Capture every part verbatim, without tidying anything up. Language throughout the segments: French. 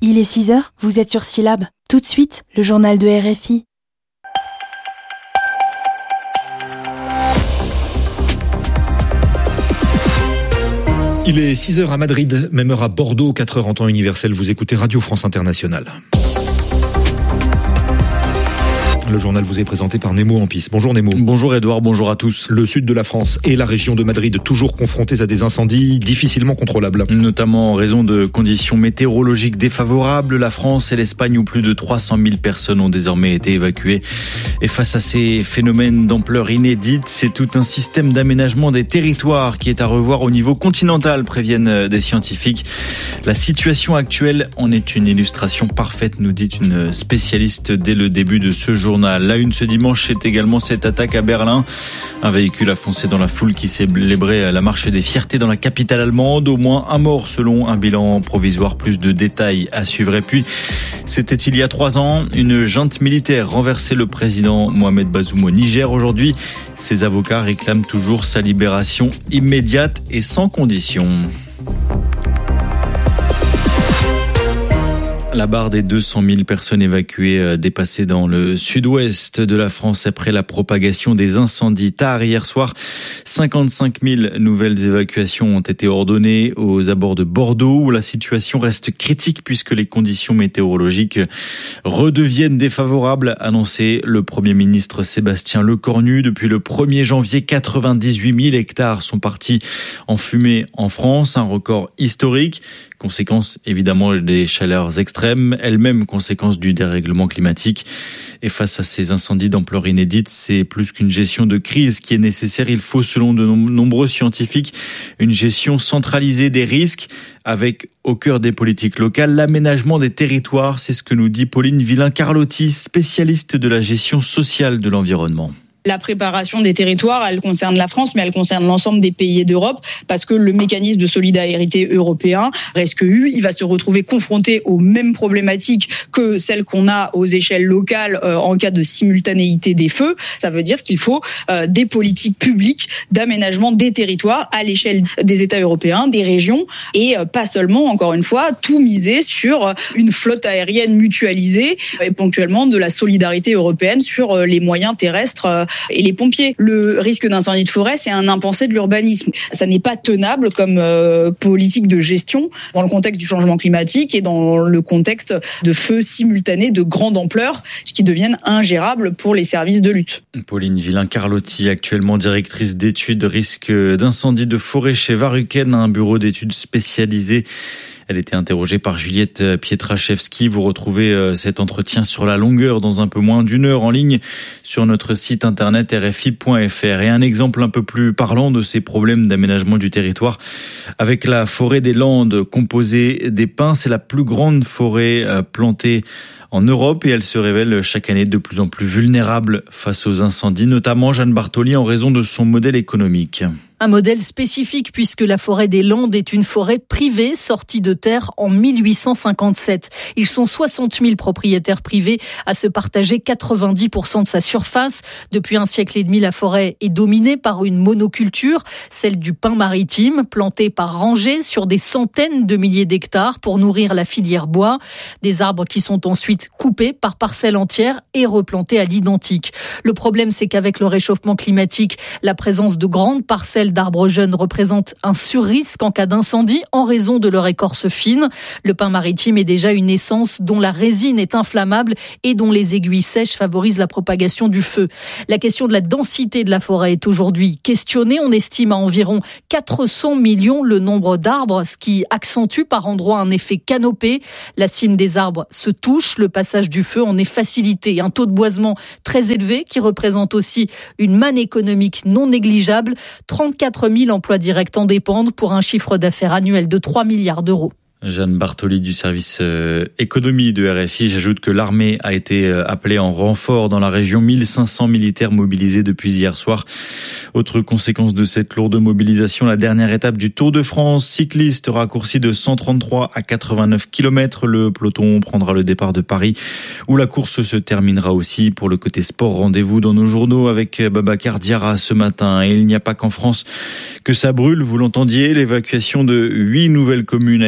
Il est six heures, vous êtes sur Syllab. Tout de suite, le journal de R F I. Il est six heures à Madrid, même heure à Bordeaux, quatre heures en temps universel. Vous écoutez Radio France Internationale. Le journal vous est présenté par Nemo Ampis. Bonjour Nemo. Bonjour Edouard, bonjour à tous. Le sud de la France et la région de Madrid toujours confrontés à des incendies difficilement contrôlables. Notamment en raison de conditions météorologiques défavorables, la France et l'Espagne où plus de trois cent mille personnes ont désormais été évacuées. Et face à ces phénomènes d'ampleur inédite, c'est tout un système d'aménagement des territoires qui est à revoir au niveau continental, préviennent des scientifiques. La situation actuelle en est une illustration parfaite, nous dit une spécialiste dès le début de ce journal. La une ce dimanche, c'est également cette attaque à Berlin. Un véhicule a foncé dans la foule qui célébrait la marche des fiertés dans la capitale allemande. Au moins un mort selon un bilan provisoire. Plus de détails à suivre. Et puis, c'était il y a trois ans. Une junte militaire renversait le président Mohamed Bazoum au Niger. Aujourd'hui, ses avocats réclament toujours sa libération immédiate et sans condition. La barre des deux cent mille personnes évacuées dépassée dans le sud-ouest de la France après la propagation des incendies. Tard hier soir, cinquante-cinq mille nouvelles évacuations ont été ordonnées aux abords de Bordeaux où la situation reste critique puisque les conditions météorologiques redeviennent défavorables, annonçait le Premier ministre Sébastien Lecornu. Depuis le premier janvier, quatre-vingt-dix-huit mille hectares sont partis en fumée en France, un record historique. Conséquence évidemment des chaleurs extrêmes, elles-mêmes conséquences du dérèglement climatique. Et face à ces incendies d'ampleur inédite, c'est plus qu'une gestion de crise qui est nécessaire. Il faut, selon de nombreux scientifiques, une gestion centralisée des risques avec au cœur des politiques locales l'aménagement des territoires. C'est ce que nous dit Pauline Villain-Carlotti, spécialiste de la gestion sociale de l'environnement. La préparation des territoires, elle concerne la France, mais elle concerne l'ensemble des pays d'Europe, parce que le mécanisme de solidarité européen, RescEU, il va se retrouver confronté aux mêmes problématiques que celles qu'on a aux échelles locales euh, en cas de simultanéité des feux. Ça veut dire qu'il faut euh, des politiques publiques d'aménagement des territoires à l'échelle des États européens, des régions, et euh, pas seulement, encore une fois, tout miser sur une flotte aérienne mutualisée et ponctuellement de la solidarité européenne sur euh, les moyens terrestres euh, et les pompiers. Le risque d'incendie de forêt, c'est un impensé de l'urbanisme. Ça n'est pas tenable comme euh, politique de gestion dans le contexte du changement climatique et dans le contexte de feux simultanés de grande ampleur qui deviennent ingérables pour les services de lutte. Pauline Villain-Carlotti, actuellement directrice d'études risque d'incendie de forêt chez Varuken, un bureau d'études spécialisé. Elle était interrogée par Juliette Pietraszewski. Vous retrouvez cet entretien sur la longueur dans un peu moins d'une heure en ligne sur notre site internet r f i point f r. Et un exemple un peu plus parlant de ces problèmes d'aménagement du territoire avec la forêt des Landes composée des pins. C'est la plus grande forêt plantée en Europe et elle se révèle chaque année de plus en plus vulnérable face aux incendies, notamment Jeanne Bartoli en raison de son modèle économique. Un modèle spécifique puisque la forêt des Landes est une forêt privée sortie de terre en mille huit cent cinquante-sept. Ils sont soixante mille propriétaires privés à se partager quatre-vingt-dix pour cent de sa surface. Depuis un siècle et demi, la forêt est dominée par une monoculture, celle du pin maritime, planté par rangées sur des centaines de milliers d'hectares pour nourrir la filière bois. Des arbres qui sont ensuite coupés par parcelles entières et replantés à l'identique. Le problème, c'est qu'avec le réchauffement climatique, la présence de grandes parcelles d'arbres jeunes représente un surrisque en cas d'incendie en raison de leur écorce fine. Le pin maritime est déjà une essence dont la résine est inflammable et dont les aiguilles sèches favorisent la propagation du feu. La question de la densité de la forêt est aujourd'hui questionnée. On estime à environ quatre cents millions le nombre d'arbres, ce qui accentue par endroits un effet canopé. La cime des arbres se touche, le passage du feu en est facilité. Un taux de boisement très élevé qui représente aussi une manne économique non négligeable. trente-quatre mille emplois directs en dépendent pour un chiffre d'affaires annuel de trois milliards d'euros. Jeanne Bartoli du service euh, économie de R F I. J'ajoute que l'armée a été euh, appelée en renfort dans la région. mille cinq cents militaires mobilisés depuis hier soir. Autre conséquence de cette lourde mobilisation, la dernière étape du Tour de France. Cycliste raccourci de cent trente-trois à quatre-vingt-neuf kilomètres. Le peloton prendra le départ de Paris où la course se terminera aussi. Pour le côté sport, rendez-vous dans nos journaux avec Babacar Diarra ce matin. Et il n'y a pas qu'en France que ça brûle. Vous l'entendiez, l'évacuation de huit nouvelles communes a été ordonnée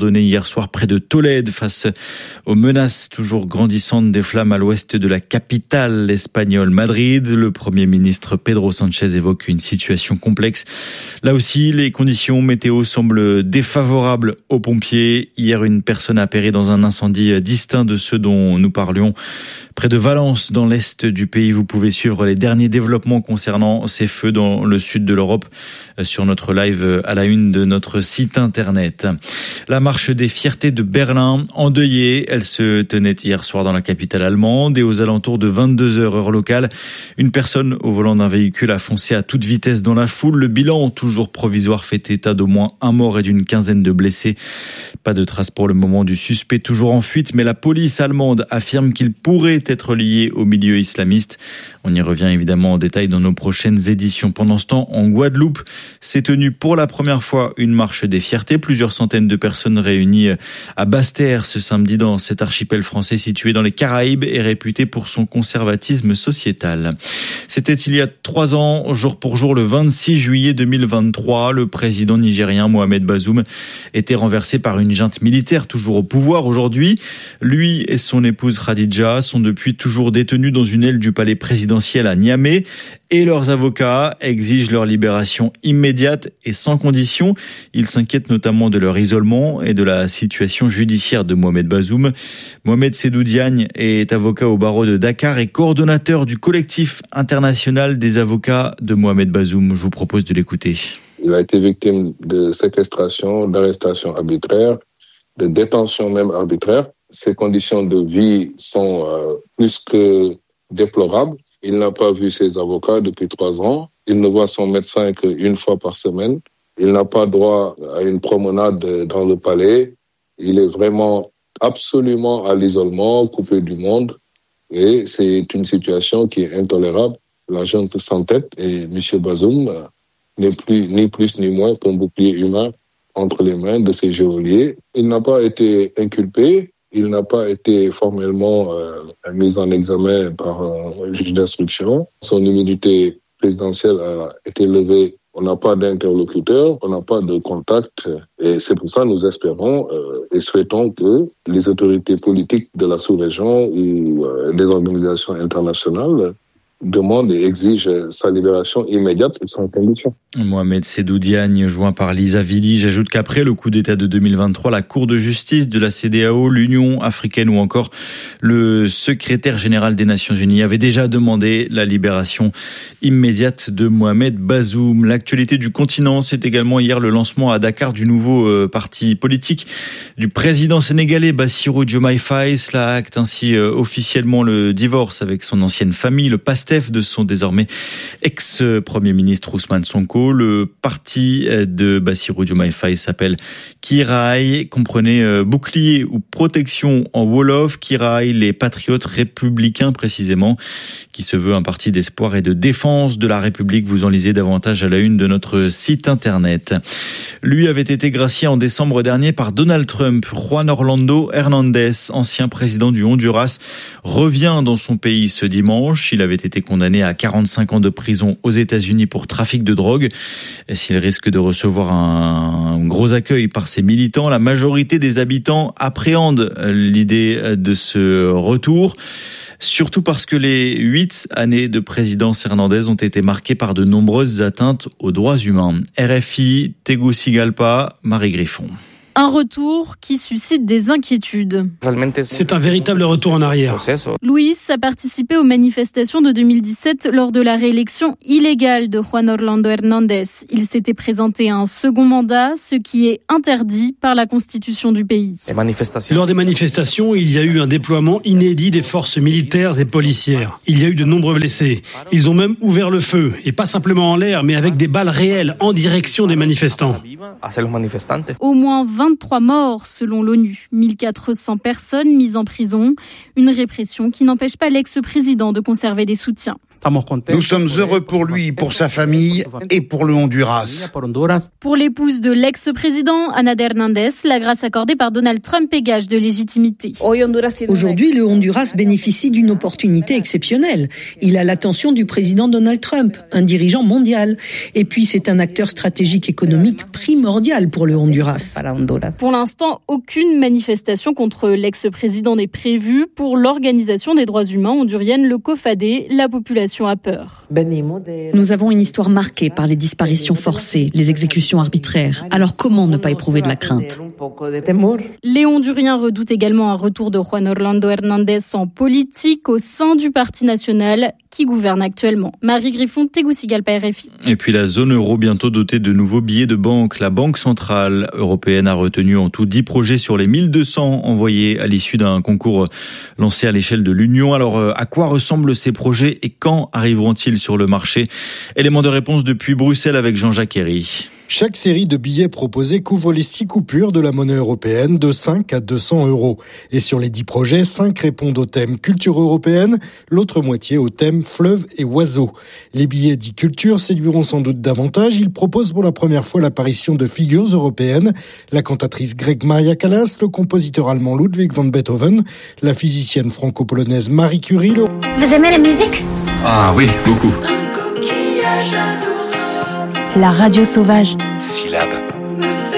ordonné hier soir près de Tolède face aux menaces toujours grandissantes des flammes à l'ouest de la capitale espagnole Madrid. Le Premier ministre Pedro Sánchez évoque une situation complexe. Là aussi, les conditions météo semblent défavorables aux pompiers. Hier, une personne a péri dans un incendie distinct de ceux dont nous parlions près de Valence, dans l'est du pays. Vous pouvez suivre les derniers développements concernant ces feux dans le sud de l'Europe sur notre live à la une de notre site internet. La marche des fiertés de Berlin, endeuillée, elle se tenait hier soir dans la capitale allemande et aux alentours de vingt-deux heures heure locale, une personne au volant d'un véhicule a foncé à toute vitesse dans la foule. Le bilan, toujours provisoire, fait état d'au moins un mort et d'une quinzaine de blessés. Pas de traces pour le moment du suspect toujours en fuite, mais la police allemande affirme qu'il pourrait être lié au milieu islamiste. On y revient évidemment en détail dans nos prochaines éditions. Pendant ce temps, en Guadeloupe, s'est tenue pour la première fois une marche des fiertés. Plusieurs centaines de personnes réunies à Basse-Terre ce samedi dans cet archipel français situé dans les Caraïbes et réputé pour son conservatisme sociétal. C'était il y a trois ans, jour pour jour, le vingt-six juillet deux mille vingt-trois. Le président nigérien Mohamed Bazoum était renversé par une junte militaire toujours au pouvoir aujourd'hui. Lui et son épouse Khadija sont depuis toujours détenus dans une aile du palais présidentiel à Niamey et leurs avocats exigent leur libération immédiate et sans condition. Ils s'inquiètent notamment de leur isolement et de la situation judiciaire de Mohamed Bazoum. Mohamed Sédou Diagne est avocat au barreau de Dakar et coordonnateur du collectif international des avocats de Mohamed Bazoum. Je vous propose de l'écouter. Il a été victime de séquestration, d'arrestation arbitraire, de détention même arbitraire. Ses conditions de vie sont euh, plus que déplorables. Il n'a pas vu ses avocats depuis trois ans. Il ne voit son médecin qu'une fois par semaine. Il n'a pas droit à une promenade dans le palais. Il est vraiment absolument à l'isolement, coupé du monde. Et c'est une situation qui est intolérable. La junte s'entête et M. Bazoum n'est plus ni plus ni moins qu'un bouclier humain entre les mains de ses geôliers. Il n'a pas été inculpé. Il n'a pas été formellement euh, mis en examen par un juge d'instruction. Son immunité présidentielle a été levée. On n'a pas d'interlocuteur, on n'a pas de contact. Et c'est pour ça que nous espérons euh, et souhaitons que les autorités politiques de la sous-région ou euh, les organisations internationales demande et exige sa libération immédiate et sans condition. Mohamed Sédou Diagne, joint par Lisa Vili. J'ajoute qu'après le coup d'État de deux mille vingt-trois, la Cour de justice de la C E D E A O, l'Union africaine ou encore le secrétaire général des Nations Unies avaient déjà demandé la libération immédiate de Mohamed Bazoum. L'actualité du continent, c'est également hier le lancement à Dakar du nouveau euh, parti politique du président sénégalais Bassirou Diomaye Faye. Cela acte ainsi euh, officiellement le divorce avec son ancienne famille, le PASTEF de son désormais ex-premier ministre Ousmane Sonko. Le parti de Bassirou Diomaye Faye s'appelle Kiraay, comprenez bouclier ou protection en Wolof. Kiraay, les patriotes républicains précisément, qui se veut un parti d'espoir et de défense de la République. Vous en lisez davantage à la une de notre site internet. Lui avait été gracié en décembre dernier par Donald Trump. Juan Orlando Hernandez, ancien président du Honduras, revient dans son pays ce dimanche. Il avait été condamné à quarante-cinq ans de prison aux États-Unis pour trafic de drogue. Et s'il risque de recevoir un gros accueil par ses militants, la majorité des habitants appréhendent l'idée de ce retour. Surtout parce que les huit années de présidence Hernandez ont été marquées par de nombreuses atteintes aux droits humains. R F I, Tegucigalpa, Marie Griffon. Un retour qui suscite des inquiétudes. C'est un véritable retour en arrière. Luis a participé aux manifestations de deux mille dix-sept lors de la réélection illégale de Juan Orlando Hernandez. Il s'était présenté à un second mandat, ce qui est interdit par la constitution du pays. Lors des manifestations, il y a eu un déploiement inédit des forces militaires et policières. Il y a eu de nombreux blessés. Ils ont même ouvert le feu, et pas simplement en l'air, mais avec des balles réelles en direction des manifestants. Au moins vingt-trois morts selon l'ONU, mille quatre cents personnes mises en prison. Une répression qui n'empêche pas l'ex-président de conserver des soutiens. Nous sommes heureux pour lui, pour sa famille et pour le Honduras. Pour l'épouse de l'ex-président, Ana de Hernandez, la grâce accordée par Donald Trump est gage de légitimité. Aujourd'hui, le Honduras bénéficie d'une opportunité exceptionnelle. Il a l'attention du président Donald Trump, un dirigeant mondial. Et puis, c'est un acteur stratégique économique primordial pour le Honduras. Pour l'instant, aucune manifestation contre l'ex-président n'est prévue. Pour l'Organisation des droits humains hondurienne, le COFADE, la population a peur. Nous avons une histoire marquée par les disparitions forcées, les exécutions arbitraires. Alors comment ne pas éprouver de la crainte ? Les Honduriens redoutent également un retour de Juan Orlando Hernandez en politique au sein du Parti national qui gouverne actuellement. Marie Griffon, Tegucigalpa, R F I. Et puis la zone euro bientôt dotée de nouveaux billets de banque. La Banque centrale européenne a retenu en tout dix projets sur les mille deux cents envoyés à l'issue d'un concours lancé à l'échelle de l'Union. Alors à quoi ressemblent ces projets et quand arriveront-ils sur le marché ? Élément de réponse depuis Bruxelles avec Jean-Jacques Herry. Chaque série de billets proposés couvre les six coupures de la monnaie européenne de cinq à deux cents euros. Et sur les dix projets, cinq répondent au thème culture européenne, l'autre moitié au thème fleuve et oiseaux. Les billets dits culture séduiront sans doute davantage. Ils proposent pour la première fois l'apparition de figures européennes. La cantatrice grecque Maria Callas, le compositeur allemand Ludwig van Beethoven, la physicienne franco-polonaise Marie Curie. Le... Vous aimez la musique ? Ah oui, beaucoup. La radio sauvage. Syllabe.